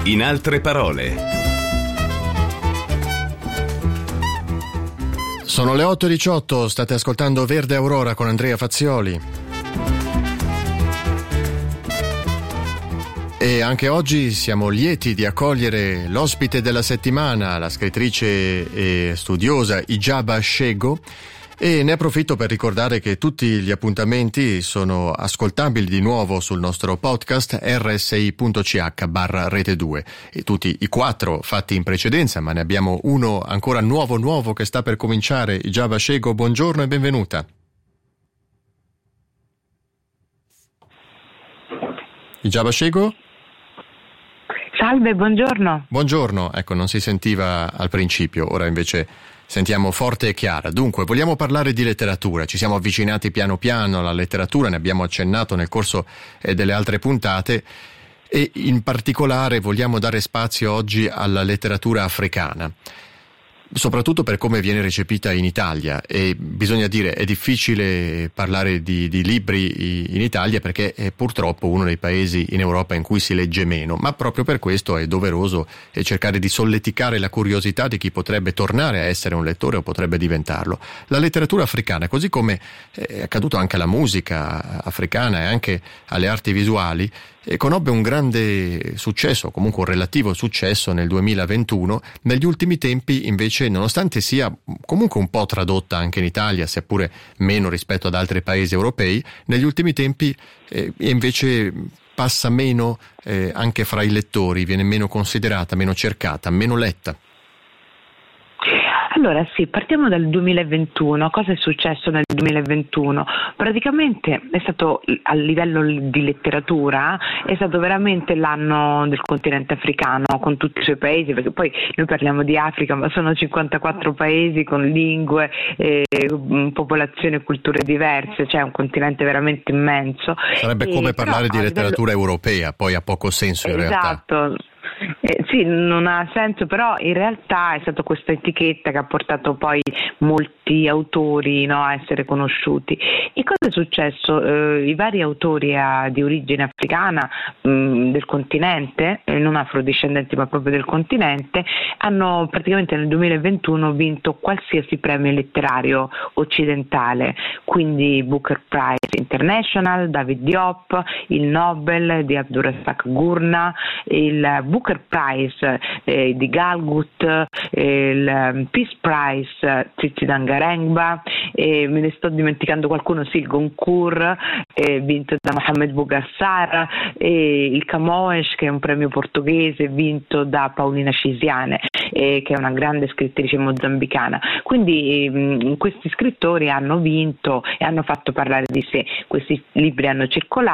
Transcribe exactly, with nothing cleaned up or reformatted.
In altre parole. Sono le otto e diciotto, state ascoltando Verde Aurora con Andrea Fazioli. E anche oggi siamo lieti di accogliere l'ospite della settimana, la scrittrice e studiosa Ijaba Shego, e ne approfitto per ricordare che tutti gli appuntamenti sono ascoltabili di nuovo sul nostro podcast erre esse i punto ci acca barra rete due, e tutti i quattro fatti in precedenza, ma ne abbiamo uno ancora nuovo nuovo che sta per cominciare. Ijaba Shego, buongiorno e benvenuta. Ijaba Shego? Salve, buongiorno. Buongiorno, ecco, non si sentiva al principio, ora invece sentiamo forte e chiara. Dunque, vogliamo parlare di letteratura. Ci siamo avvicinati piano piano alla letteratura, ne abbiamo accennato nel corso eh, delle altre puntate, e in particolare vogliamo dare spazio oggi alla letteratura africana, soprattutto per come viene recepita in Italia. E bisogna dire, è difficile parlare di, di libri in Italia perché è purtroppo uno dei paesi in Europa in cui si legge meno, ma proprio per questo è doveroso cercare di solleticare la curiosità di chi potrebbe tornare a essere un lettore o potrebbe diventarlo. La letteratura africana, così come è accaduto anche alla musica africana e anche alle arti visuali, e conobbe un grande successo, comunque un relativo successo nel duemilaventuno. Negli ultimi tempi invece, nonostante sia comunque un po' tradotta anche in Italia, seppure meno rispetto ad altri paesi europei, negli ultimi tempi eh, invece passa meno eh, anche fra i lettori, viene meno considerata, meno cercata, meno letta. Allora sì, partiamo dal duemilaventuno. Cosa è successo nel duemilaventuno? Praticamente è stato, a livello di letteratura, è stato veramente l'anno del continente africano, con tutti i suoi paesi, perché poi noi parliamo di Africa, ma sono cinquantaquattro paesi con lingue, eh, popolazioni e culture diverse, cioè un continente veramente immenso. Sarebbe come e, parlare però, di letteratura livello... europea, poi ha poco senso in esatto. realtà. Eh, sì, non ha senso, però in realtà è stata questa etichetta che ha portato poi molti autori, no, a essere conosciuti. E cosa è successo? Eh, I vari autori a, di origine africana mh, del continente, eh, non afrodiscendenti ma proprio del continente, hanno praticamente nel duemilaventuno vinto qualsiasi premio letterario occidentale, quindi Booker Prize International, David Diop, il Nobel di Abdurrazak Gurna, il Booker Prize eh, di Galgut, eh, il um, Peace Prize Tsitsi Dangarembga, eh, me ne sto dimenticando qualcuno, sì, il Goncourt eh, vinto da Mohamed Bougassar, eh, il Camões, che è un premio portoghese vinto da Paulina Cisiane, eh, che è una grande scrittrice mozambicana. Quindi mh, questi scrittori hanno vinto e hanno fatto parlare di sé. Questi libri hanno circolato